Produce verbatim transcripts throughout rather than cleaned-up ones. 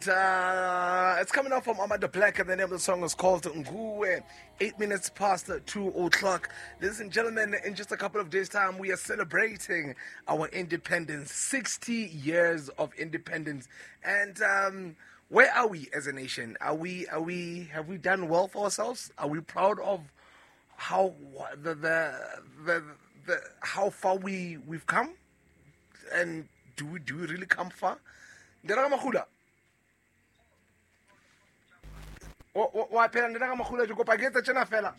Uh, it's coming out from Ahmad the Black, and the name of the song is called Nguwe. Eight minutes past two o'clock. Ladies and gentlemen, in just a couple of days' time, we are celebrating our independence. sixty years of independence. And um, where are we as a nation? Are we? Are we? Have we done well for ourselves? Are we proud of how the the the, the how far we we've come? And do we do we really come far? wa phela ndana ka magula ke kopa ke etsa tsena fela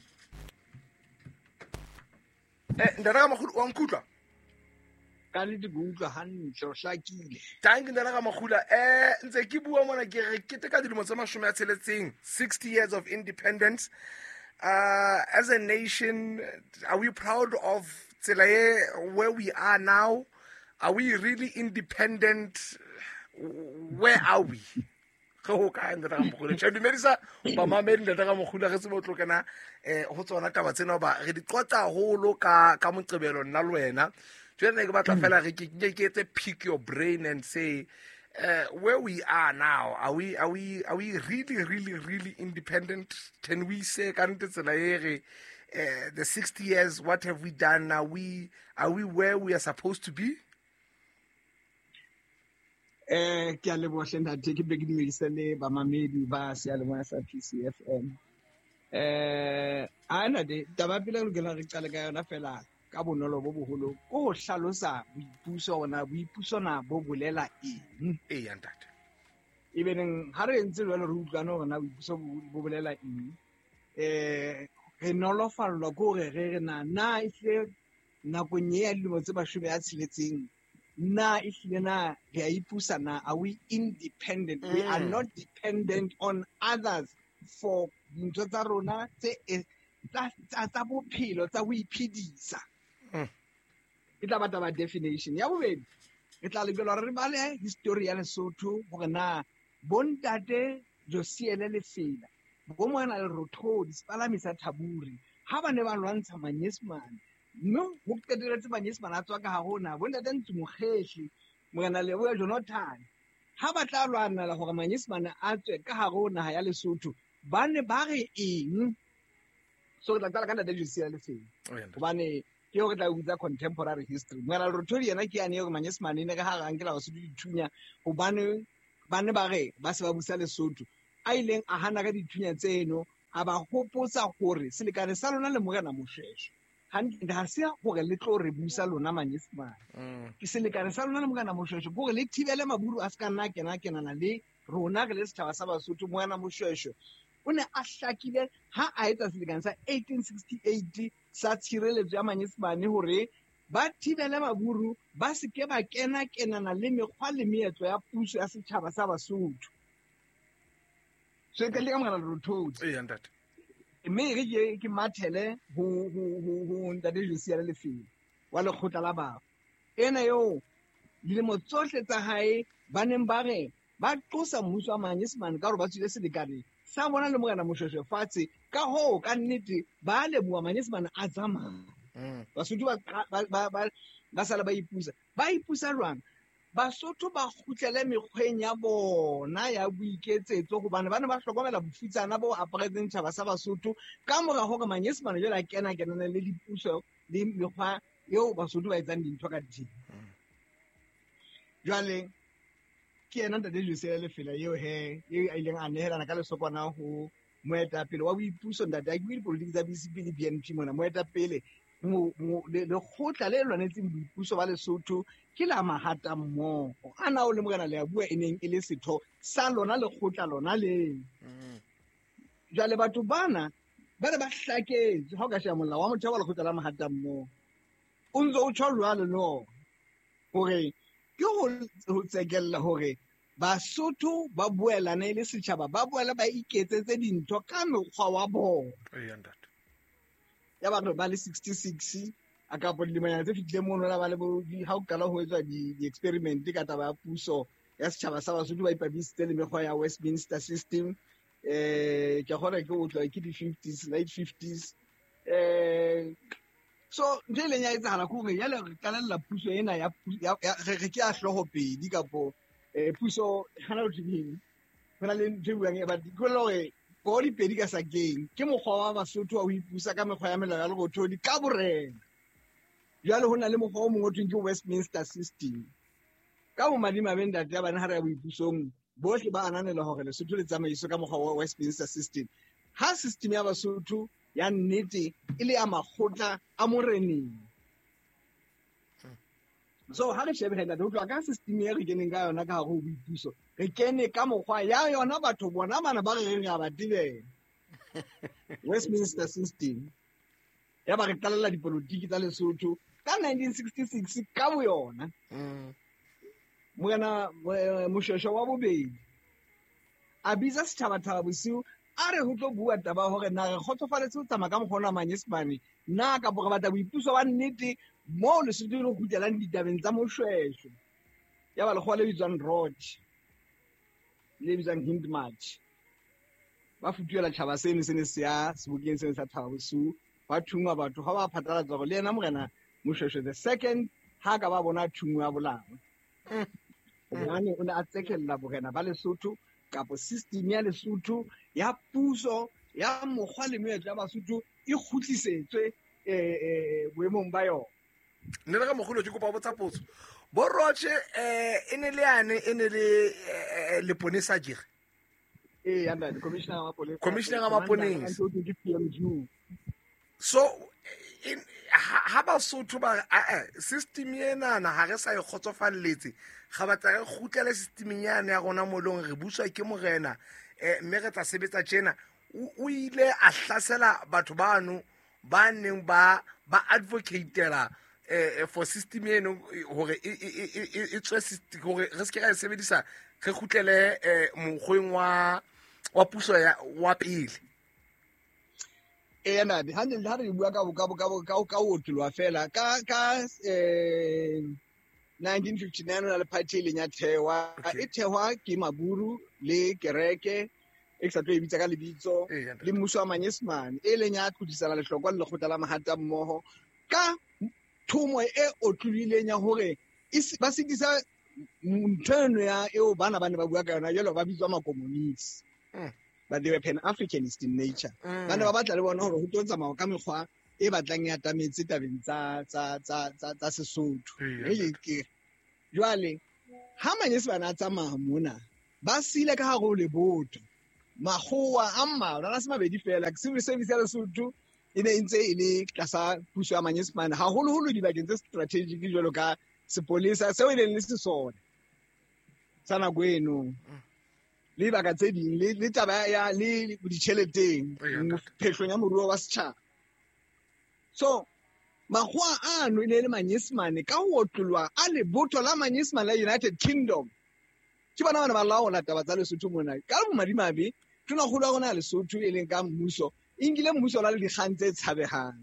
eh ndana ka magula wa nkutla ka le di gutla hantle o hlakile tang ndana ka magula eh ntse ke bua mona ke re ke teka dilemo tsa mashome a tsheletseng sixty years of independence. Uh as a nation, are we proud of tsela where we are now? Are we really independent? Where are we? Go ka ndana ka mogula tšha dumedisa ba mamedi ndana ka mogula ge se botlo kana eh go tsona taba tsena ba re di qota holo ka ka moqebelo nna le wena tsena ke batla fela re ke ke etse pick your brain and say uh, where we are now. Are we are we are we really really really independent? Can we say ka nte tsela ere uh, the sixty years, what have we done now? We are we where we are supposed to be? eh ke a leboga hlenda take be ke dimedisa le ba mamedi ba se a lengwa sa P C F M eh ana de taba pele re gela re qala ka yona fela ka bonolo bo boholo o hlalosa boipuso ona boipuso na bo bolela eng e ya ntate e beneng ha re ntse re le re utlwana ona boipuso bo bolela eng eh re nolofallwa go re re na na ile nakong ya dilemo tse ba shome ya tshiletseng na ihlile na re a ipusa na are we independent? Mm. We are not dependent on others for ntho tsa rona tse tsa bophelo tsa go iphedisa. Ke tla batla ba definition ya bobedi re tla lebelwa re bale history ya Lesotho gore na bontate Josiele Lefela bo mona le Rothodi Sepalami sa Thaburi ha ba ne ba lwantsha manyesemane no go keteletse manyesemane a tswa ka hagona bontate Ntsumogehli morena Leboya Jonathan ha ba tla lwanela gore manyesemane a tswe ka hagona ya Lesotho ba ne ba re eng so tla tla ka ntate Josiele Lefela bane ke go tla utsa contemporary history morena Rothodi yena ke ane go manyesemane ne ka ha ga ngela ba se dithunya go bane bane ba re ba se ba busa Lesotho a ileng a hana ka dithunya tseno a ba hopotsa gore selekane sa lona le morena Moshweshwe hantle ha se gore le tlo re busa lona manyesemane ke selekane sa lona le morena Moshweshwe gore le thibele maburu a se ka nna kena kenana le rona re le setšhaba sa Basotho morena Moshweshwe o ne a hlakile ha a etsa selekane sa eighteen sixty-eight sa tshireletso ya manyesemane gore ba thibele maburu ba se ke ba kena kenana le mekgwa le meetlo ya puso ya setšhaba sa Basotho so ke le ka morena Rothodi e ya ntate mme re ke ke mathele ho ho ho ntate Josiele Lefela wa lekgotla la baba ena yo dilemo tsohle tsa hae ba neng ba re ba tlosa mmuso wa manyesemane ka gore ba tswile selekane sa bona le morena Moshweshwe fatshe ka ho ka nnete ba leboa manyesemane a tsamaya Basotho ba ba ba sala ba ipusa ba ipusa lwana Basotho ba khutlele mekgweng ya bona ya boiketsetso go bana bana ba hlokomela bofutsana bo a president tšhaba sa Basotho ka mora go ga manyesemane jo la kena kenana le dipuso le mekgwa yo Basotho ba etsang dintho ka di jwale ke ena ntate Josiele Lefela yo he yo a ileng a nehelana ka lesopana ho moetapele wa boipuso ntate a ke dipolitiki tsa B C P le B N P mona moetapele mo le khotla le lwanetseng boipuso ba Lesotho ke la Mahata mmogo ana o le morena le a bua eneng e le setho sa lona le khotla lona le jale batho bana ba re ba hlaketse ha o ka sha molla wa motho wa le khotla la Mahata mmogo o ntse o tshwalwa le no gore ke go tsekella gore Basotho ba buelana le setšhaba ba buela ba iketsetse dintho ka mekgwa wa bona ya ba re ba le sixty-six a ka po dimanya tse fitlile mo nona ba le bo ha o kala ho etswa di experiment ka taba ya puso ya setšhaba sa Basotho ba ipabisitse le mekgwa ya Westminster system eh ke gore ke o tla ke di fifties late fifties eh so ntle le nya etsa hala go re ya le kalella puso ena ya re ke a hlogo pedi ka po eh puso hana o tshibini go na le ntho e buang e ba dikolo gore go dipedi ka sakeng ke mokgwa wa Basotho wa ho ipusa ka mekgwa ya melao ya lerothodi ka borena jalo ho na le mokgwa o mongwe o thweng ke Westminster system ka bo madimabe ntate ya bana ha re ya boipusong bohle ba ananela hore Lesotho le tsamaiso ka mokgwa wa Westminster system ha system ya Basotho ya nnete e le ya makgotla a moreneng. So ha re shebe hela do tloa ka system e re keneng ka yona ka hare ho boipuso re kene ka mokgwa ya yona batho bona bana ba re re a ba tibela Westminster system ya ba re tlalela dipolotiki tsa Lesotho ka nineteen sixty-six ka bo yona moena moshosho wa bobedi a bitsa setjhaba-thaba bosiu a re ho tlo bua taba hore na re kgotsofaletse ho tsamaya ka mokgwa wa manyesemane na ka bo re batla boipuso wa nnete mo Lesotho le go kgutlelang ditabeng tsa moshweshwe ya ba lekgowa le bitswang Road le bitswang Hindmarch ba futuela tjhaba seno se ne se ya sebokeng seno sa thaba bosiu ba thungwa batho ga ba phatlalatsa go le ena morena moshweshwe the second ha ka ba bona thungwa ya bolao gobane o ne a tsekella borena ba Lesotho kapo system ya Lesotho ya puso ya mokgwa le meetlo ya Basotho e khutlisetswe eh boemong ba yona ne re ka mogolo ke kopa botsa potso bo Roche eh ene le ane ene le le ponesa jere eh ya nna commissioner wa police commissioner wa police so in ha ba Basotho ba system ena na ha re sa e kgotsofalletse ga ba tla re khutlele system yana ya rona mo long re buswa ke morena eh mme re tla sebetsa tjena o ile a hlasela batho bano ba neng ba ba advocatela eh for system eno hore e tswe system hore re se ke ra sebedisa re khutlele eh mogweng wa wa puso ya wa pele e na di hande ha re bua ka ka ka ka ka o tlwa fela ka ka eh nineteen fifty-nine na le party le nya thewa e thewa ke Maburu le kereke e sa tlo e bitsa ka lebitso le mmuso wa manyesemane e le nya tlhodisana le hlokwa le khotla la mahata mmoho ka thumo e otlulileng ya hore ba sidisa ntweno ya eo bana bana ba bua ka yona jalo ba bitswa makomonisi but they were pan-Africanist in nature bana ba batla le bona hore ho tontsa mao ka mekgwa e batlang ya tametse tabeng tsa tsa tsa tsa Sesotho re ke jwale ha manyesemane a tsamaya mona ba sile ka hare le botho magoa a mmalwa ra se mabedi fela civil service ya Lesotho e ne ntse e le tlasa puso ya manyesemane ha holo holo dibakeng tse strategic jwalo ka sepolesa seo e leng le sesona sa nako eno le baka tse ding le taba ya le ditšheleteng phehlong ya moruo wa setšhaba so magoa ano e ne le manyesemane ka ho otlolwa a lebotho la manyesemane la United Kingdom ke bana bana ba laola taba tsa Lesotho mona ka bo madimabe tona go la gona Lesotho e leng ka mmuso ingile mmuso la le dikgang tse tshabehang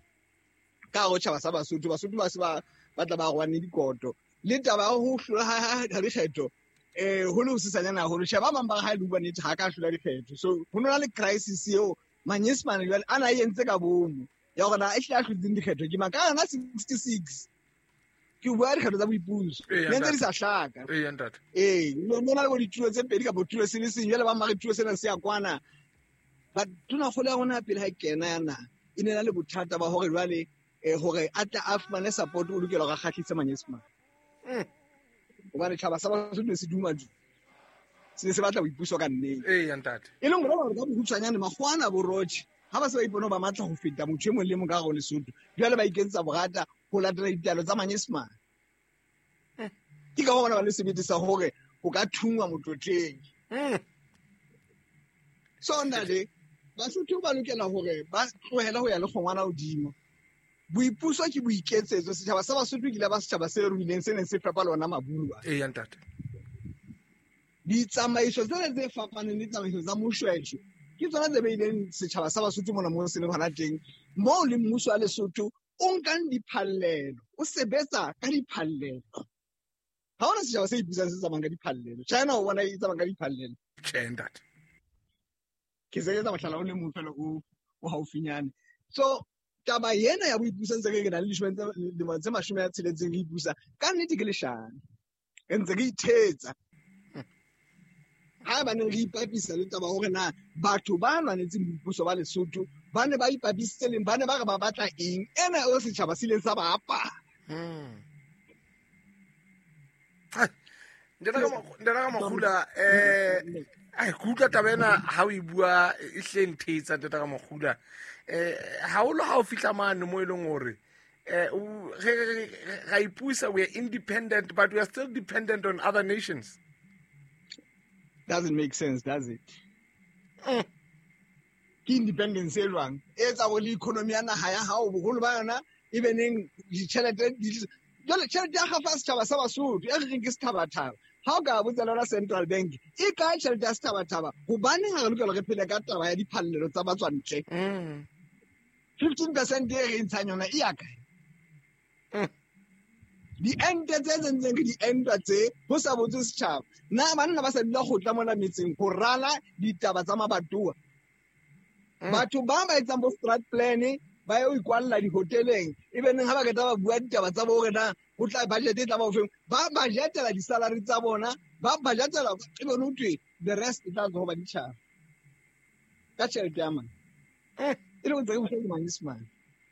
ka go tšhaba sa Basotho Basotho ba se ba batla ba gwane dikoto le taba ho hlola ha dikgetho eh ho le sesanyana ho le sheba mamba ha le bone ha ka hlola dikgetho so ho nona le crisis eo manyesemane jwale ana e entse ka bomo ya gona e hla hlotseng dikgetho ke maka na sixty-six ke bua dikgetho tsa boipuso ne ntse di sa hlaka eh ntate eh no nona le go ditulo tse pedi ka botulo se le seng jwale ba mare tulo sena se ya kwana but tona go le gona pele ha kena yana e ne na le bothata ba hore jwale eh hore atla a fumane support o lokela ga khatlhitse manyesemane o ba re tšhaba sa Basotho se duma du se se batla boipuso ka nneng eh ntate e leng gore ba re ka bohutsanyane magwana bo Roche ha ba se ba ipona ba matla go feta motho e mong le mong ka go Lesotho jwale ba ikentsa bogata go latela ditalo tsa manyesemane ke ka bona ba le sebete sa hore go ka thungwa motlotleng so nale Basotho ba lokela hore ba tlohela ho ya le kgongwana hodimo boipuso ke boiketsetso setjhaba sa Basotho ke la ba setjhaba se ruileng se neng se fepa lona mabulwa eh ntate di tsamaiso tse tse fapaneng le tsamaiso tsa moshweshwe ke tsona tse beileng setjhaba sa Basotho mona mo se le hona teng mo le mmuso wa Lesotho o nkang diphallelo o sebetsa ka diphallelo ha ona setjhaba se ipusang se tsamayang ka diphallelo China o bona e tsamayang ka diphallelo ntate ke se etsa mohlala o le mong fela o o haufinyane so taba yena ya boipusa ntse ke na le dishweng tse mashome a tsheletseng re ipusa ka nnete ke leshano e ntse ke ithetsa ha ba ne re ipapisa le taba hore na batho ba lwanetseng boipuso ba Lesotho ba ne ba ipapisitse leng ba ne ba re ba batla eng ena o setjhaba se ileng sa ba apara. Ndela ka Magula eh ai ke utlwa taba ena ha o e bua e hleng thetsa Ndela ka Magula eh ha o lo ha o fihla mane mo e leng hore eh ga ipusa we are independent but we are still dependent on other nations. Doesn't make sense, does it? Mm. Independence e jwang e tsa go le economy ya naha ya hao bogolo ba yona e beneng ditšhelete jole tšhelete ya gafa setšhaba sa Basotho e re reng ke sethabathaba ha o ka botsa lona Central Bank e kae tšhelete ya sethabathaba gobane ga re lokela re phele ka taba ya diphallelo tsa batswantle fifteen percent e re ntshang yona e ya kae di-ente tse tsentseng ke di-enta tse go sa botse setšhaba na banna ba sa dula go tla mola metseng go rala ditaba tsa mabatoa batho ba ba etsang bo strat plan ba yo ikwalela dihoteleng e beneng ha ba keta ba bua ditaba tsa bo rena go tla budget e tla ba ofeng ba budgetela di-salary tsa bona ba budgetela e bone utwe the rest e tla go ba ditšhaba ka tšhelete ya mana e le go tse go tlhoka management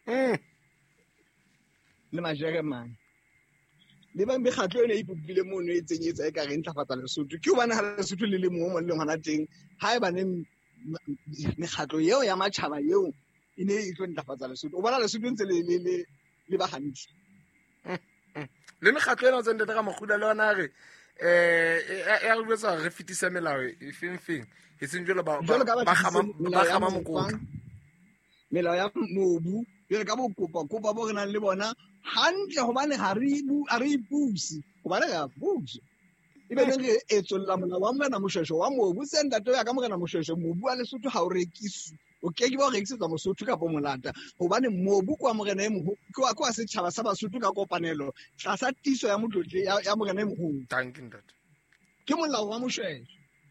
le majere man le ba mekgatlo ene e ipopile mono e tsenyetsa e ka re ntlafatsa Lesotho ke hobane ha Lesotho le le mo mo le ngwana teng ha e bane mekgatlo yeo ya matjhaba yeo e ne e tlo ntlafatsa Lesotho o bona Lesotho ntse le le le ba hantle le mekgatlo ena tse Ndela ka Magula le ona re eh ya re botsa re fitisa melao e feng feng e seng jolo ba ba gama ba gama mokotlo melao ya mobu le ka bo kopa kopa bo re nang le bona hantle hobane ha re bu a re ipusi hobane ga busi e be re e tsolla mona wa mona moshesho wa mobu senda to ya ka mona moshesho mobu wa Lesotho ha o rekisi o ke ke ba rekisetsa Mosotho ka bo molata hobane mobu kwa morena e mo kwa kwa setjhaba sa Basotho ka kopanelo tlasa tiso ya motlotle ya morena e mo thank you that ke molao wa moshesho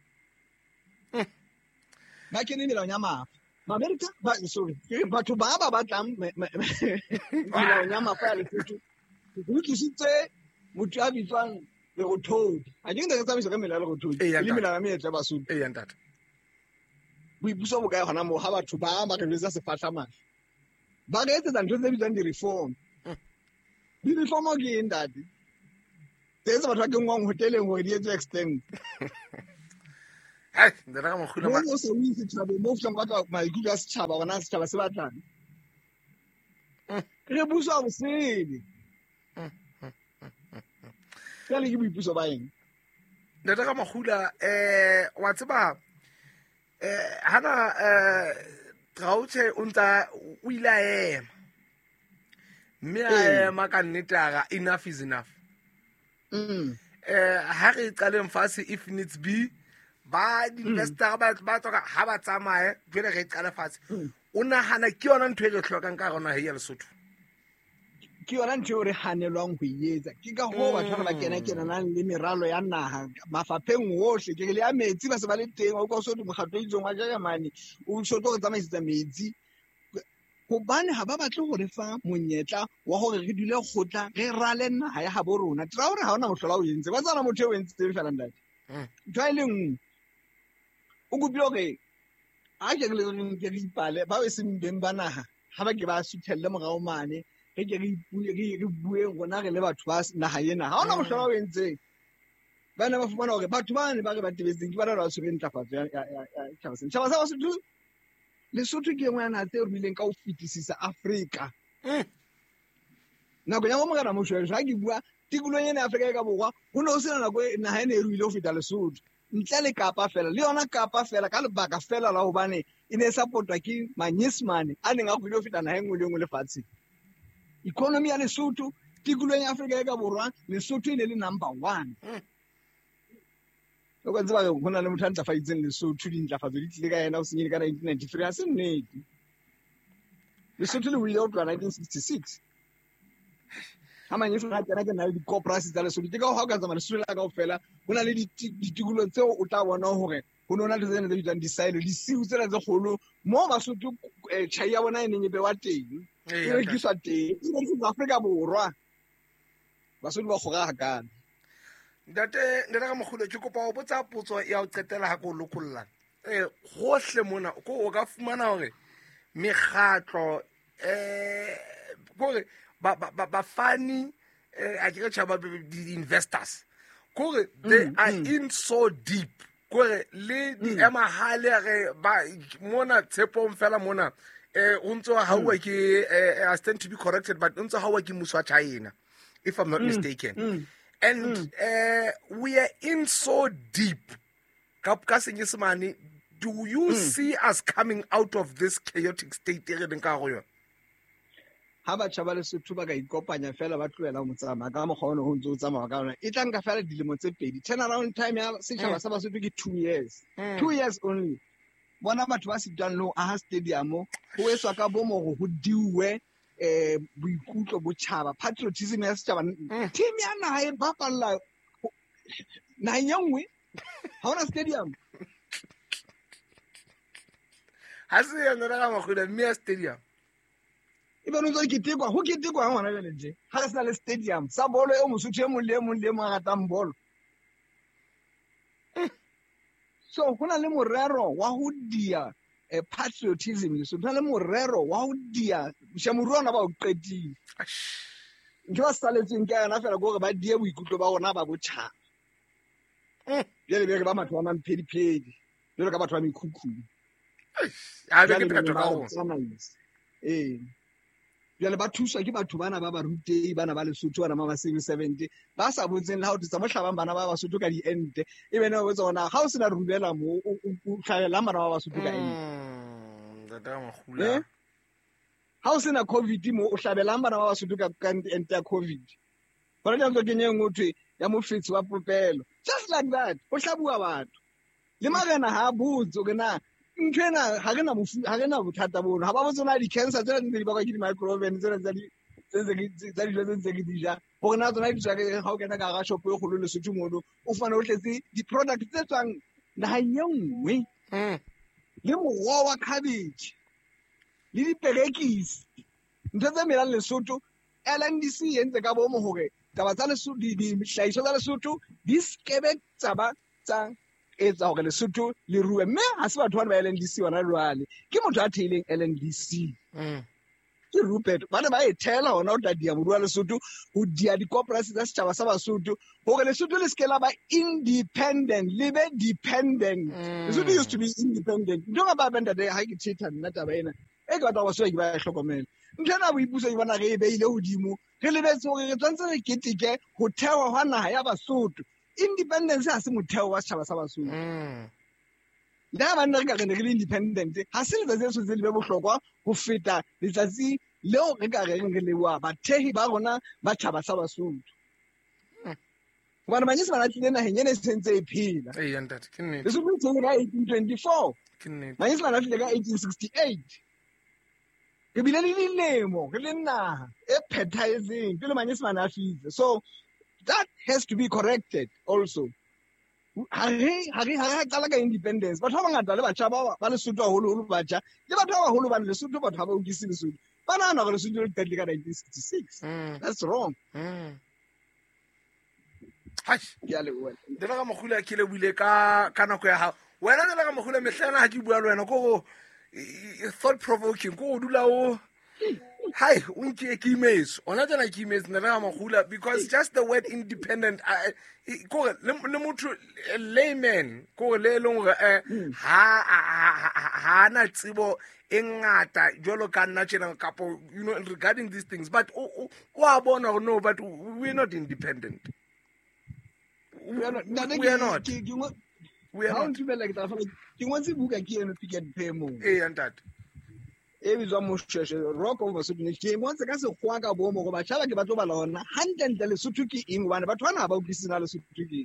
ba ke ne melao ya mafa America ba sorry ke batho ba ba batlang melao ya mafa ya Lesotho go tlisitse motho a bitswang le go thodi a ke ntse ka tsamisa ka melao le go thodi le melao ya meetla Basotho e ya ntata boipuso bo kae gona mo ha batho ba ba re letsa sefatlamane ba re etsa ntho tse bitswang di-reform di-reform o ke eng dadi tse etsa batho ba ke ngwang hoteleng gore di etse extend hai Ndela ka Magula mo mo se o itse tšhabe mo flang ka tla maikutlo a setšhaba gona setšhaba se batlang re buso a bosele ka le ke boipuso ba eng Ndela ka Magula eh wa tseba eh hana eh Trauthe o ntsa o ile ema mme a ema ka nnete aga enough is enough eh ha re qaleng fase if needs be ba di-investor ba ba tsoka ha ba tsamaye jwale re qala fatshe o nagana ke yona ntho e re tlhokang ka rona he ya Lesotho ke yona ntho e re hanelwang go ietsa ke ka go batho ba kena kena nang le meralo ya naha mafapheng ohle ke le ya metsi ba se ba le teng o ka so di mogatlo itsong wa Germany o so tlo tsamaisetsa metsi go bane ha ba batle go re fa monyetla wa gore re dule gotla re rale naha ya habo rona tra gore ha ona mohlola o entse ba tsana motho o entse le fela ndate twaileng o gopile ge a ke le re ke ipale ba we se mbeng ba naha ha ba ke ba suthelle morao mane ge ke re ipule re bue gona re le batho ba naha ena ha ona mohlola o entse bana ba fumana gore batho ba ne ba re ba tebetseng ke ba ba tshwere ntlafatso ya ya tšhaba sa Basotho Lesotho ke engwe ya naha tse e ruileng ka o fetisisa Afrika nako ya mo mogana moshweshwe ha ke bua tikolong ena ya Afrika ka borwa go ne o sena nako naha ene e ruile go feta Lesotho ntle le Kapa fela le yona Kapa fela ka lebaka fela la hobane e ne e supportwa ke manyesemane a neng a go ile go feta naha engwe le engwe lefatsheng economy ya Lesotho tikolong ya Afrika ka borwa Lesotho e ne le number one o ka tseba go na le motho a ntlafaitseng Lesotho dintlafatso di tlile ka yena o senyele ka nineteen ninety-three a se nnete Lesotho le buile go tloa nineteen sixty-six ha manyefo a tsena ke na le di-corporate tsa Lesotho ke ka go ha o ka tsamaya Lesotho la ka ofela go na le ditikolong tseo o tla bona gore go ne o na le tsena tse bitswang di-silo disiu tsena tse kgolo mo Basotho tšhai ya bona e neng e bewa teng e rekiswa teng e rekiswa Afrika Borwa Basotho ba kgoga hakana Ntate nna ka mogolo ke kopa go botsa potso ya o qetela ha ko lokolla eh gohle mona ko o ka fumana hore megatlo eh gore ba ba ba fani eh a ke tshaba di investors gore they Mm, are mm. in so deep gore le di ema hale re ba mona tshepong fela mona eh untso ha wa ke eh, I stand to be corrected but untso ha wa ke muso wa China if I'm not mistaken. mm. And uh, we are in so deep. Ka- ka Senyesemane, do you see us coming out of this chaotic state? e re leng ka go yona? Ha batjha ba Lesotho ba ka ikopanya fela ba tloela mo tsamaya ka mokgwa ona ho ntse o tsamaya ka ona e tla nka fela dilemo tse pedi turnaround time ya setjhaba sa Basotho ke two years two years only bona batho ba sitwang le ho aha stadium ho etswa ka bomo go ho diwe eh boikutlo botjhaba patriotism ya setjhaba team ya naha e bapalla naheng e nngwe ha ona stadium Ha se yona ra ga magwela mme ya stadium. e bone ntse ke tekwa ho ke tekwa ha ngwana jale je ha re sa le stadium sa bolo e Mosotho e mong le e mong le e mong a ratang bolo so hona le morero wa ho dia eh, patriotism so hona le morero wa ho dia shamuru ona ba o qetile nke ba saletseng ke yana fela gore ba die boikutlo ba rona ba botjha bjale be re ba matho ba mamphediphedi jalo ka batho ba mekhukhu Ha be ke phetho ka go. ee bjale ba thuswa ke batho bana ba ba rutei bana ba Lesotho bana ba ba civil servant ba sa botseng le ha o tsa mo hlabang bana ba Basotho ka di ente e bene o botsa ona ha o sena rubela mo o hlahela bana ba Basotho ka ente Ntate ga magula. ha o sena covid mo o hlabelang bana ba Basotho ka ka ente ya covid bona le ntse kenye ngotwe ya mofetsi wa popelo just like that o hlabua batho le magana ha botso ke na ntwena ha re na mofu ha re na bothata bono ha ba botsona di cancer tsena di ba ka ke di microben tsena tsa di tse tsa di tse tse ke di ja gore na tsona di tsa ke ha o kena ka ga shop e golo le Lesotho mono o fana o tletse di product tse tswang naheng e nngwe le morogo wa cabbage le diperekisi ntho tse melang Lesotho L N D C e ntse ka bomo hore taba tsa Lesotho di hlahiso tsa Lesotho di skebe tsaba tsa etsa gore Lesotho le ruwe mme ha se batho ba L N D C wana lwale ke motho a theileng L N D C ke Rupert ba ne ba e thela hona o tla dia morua Lesotho ho dia di corporates tsa setjhaba sa Basotho hore Lesotho le skela ba independent le be dependent Lesotho used to be independent ntonga ba benda de ha ke theta nna taba ena e ka batla go se ke ba hlokomela ntlhana bo ipusa bona re be ile hodimo re lebetse hore re tsantse re keteke ho thewa hwa naha ya Basotho independence ha se motheo wa setjhaba sa Basotho le ha banna re ka re ne re le independent ha se letsatsi le tshotse le be bohlokwa ho feta letsatsi leo re ka reng re lewa bathehi ba rona ba tjhaba sa Basotho hobane Manyese bana tlile naheng ena e sentse e phela Ee ntate ke nnete. Lesotho le thehile ka eighteen twenty-four Ke nnete. Manyese bana tlile ka eighteen sixty-eight re bile le dilemo re le naha e phethahetseng pele Manyese bana a fihle so that has to be corrected also ha re ha re ha re qala ka independence batho ba bangata le batjha ba ba Lesotho haholo holo batjha le batho ba baholo ba Lesotho batho ba ukisi Lesotho ba nahana gore Lesotho le qadile ka nineteen sixty-six that's wrong Hai ke a leboha le ga mogula ke le buile ka ka nako ya ha wena le ga mogula mehlana ha ke bua le wena go thought provoking go dula o Hi, unke kimes. Ona jana kimes na ra magula because just the word independent ko le motho layman ko le long ha ha na tsebo engata jolo ka nna tshena kapo you know regarding these things but o a bona no but we're not independent. we are not we are not we are not like that ke ngotse buka ke eno pick and pay mo eh ntate e bizwa mo sheshe rock over so ne ke ngotse ka se khwa ka bo mo go ba tshaba ke batlo ba lona hantle Lesotho ke eng bana batho bana ba ukisina Lesotho ke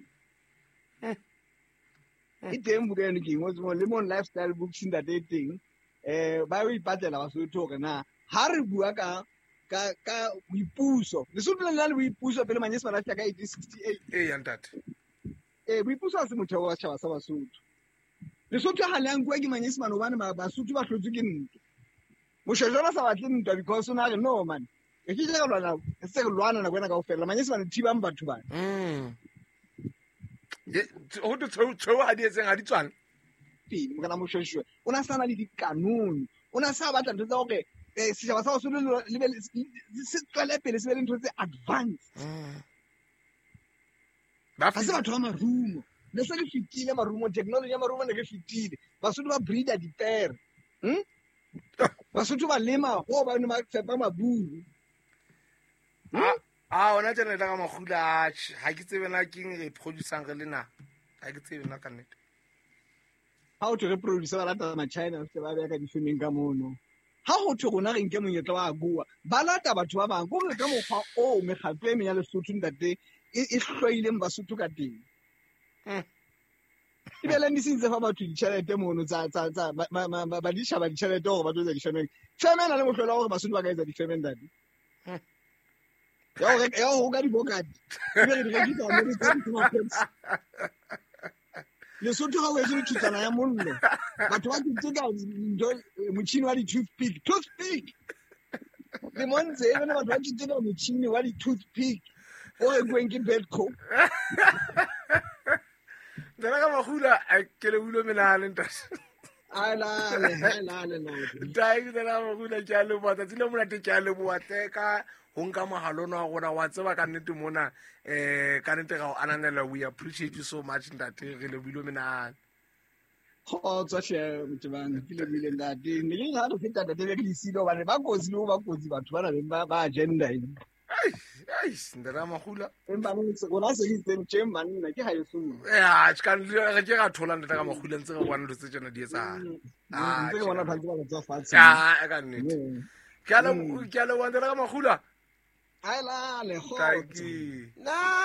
e teng buka eno ke ngotse mo le mo lifestyle books in that thing eh ba o ipatlela ba so tho na ha re bua ka ka ka boipuso Lesotho le na le boipuso pele Manyese bana ka eighteen sixty-eight eh ntate eh boipuso se motheo wa tshaba sa Basotho Lesotho ha le angwa ke Manyese bana bana ba Basotho ba hlotse ke ntwe moshejana sa batle ntwa because ona re no man e ke jela lwana se re lwana na kwena ka ofela Manyese bana thibang batho bana mm go to tshweu ga di etseng ga di tswane pele mo kana moshweshwe o na sana le dikanone o na sa batla ntho tsa gore um setšhaba sa basotho se tswele pele se be le ntho tse advance ga se batho ba marumo le se le fetile marumo technology ya marumo ne ke fetile basotho ba breeder dipere basotho ba lema go ba ne ba fepa maburu a ona tsena ka magula ga ke tsebena keng re producing re lena ga ke tsebena ka nnete ha o re producer ba lata ma China se ba beka difilming ka mono ha go thwe gona re nke monyetla wa bua ba lata batho ba bang go re ka mokgwa o megatlo e menya Lesotho ntate e hloileng basotho ka teng e bele ndi sintse fa batho ditšhelete mono tsa tsa tsa ba di shaba ditšhelete gore ba tlo tsa difilming femena le motlhola gore basotho ba ka etsa difilming ntate ya go ya go ka di bokati e be re di ka mo di tsa Lesotho ga o etse thutsana ya mollo batho ba tsitse motšhini wa di-toothpick toothpick le montse e bene batho ba tsitse ka motšhini wa di-toothpick o rekweng ke bedco ndela ka magula ke le bulo menane ntate alale alale dai ndela magula ke a le botsa tsile monate ke a le boate ka go nka mogalona wa gona wa tseba ka nnete mona um ka nnete ga o ananela we appreciate you so much ntate re le builo menane kgotsa she motebane ke lebile ntate ne ke ga re feta ntate be ke disile gobane ba kotsi le go ba kotsi batho ba na beng ba agenda ene ndela magula empa gona se ke itseng tše manna ke ga e somo ya ke ga thola ndela ka magula ntse re bona dilo tse tsena di etsang ntse ke bona phantse ba tsa fatshe ka nnete ke a le wandela ka magula Ay la, lejos. Thank you.